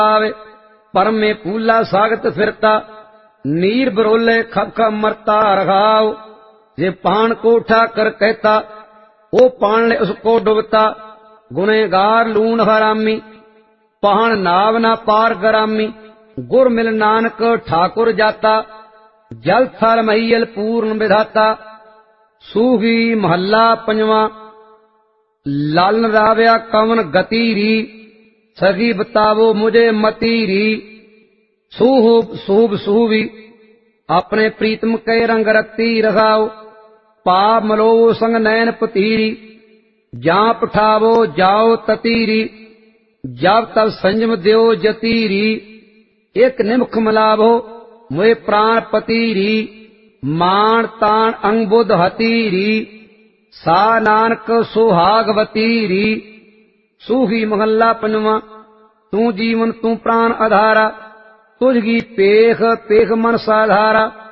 आवे परमे फूला सागत फिरता नीर बरोले खब खब मरता रघाव जे पान को उठा कर कहता वो पान ले उसको डुबता गुनेगार लूण हरामी पहान नाव ना पार गरामी गुर मिल नानक ठाकुर जाता जल थल महियल पूर्ण विधाता सूही महला पंजवा लालन राव्या कवन गति री सगी बतावो मुझे मती री सूहब सूब सूवी अपने प्रीतम के रंग रत्ती रखाओ पाप मलो संग नैन पतीरी जा पठावो जाओ ततीरी जब तब संयम द्यो जतीरी एक निमुख मिलावो मुए प्राण पतीरी मान तान अंग बुध हतीरी सा नानक सुहागवतीरी सूही महल्ला पंजवा तू जीवन तू प्राण आधारा तुझगी पेख पेख मन साधारा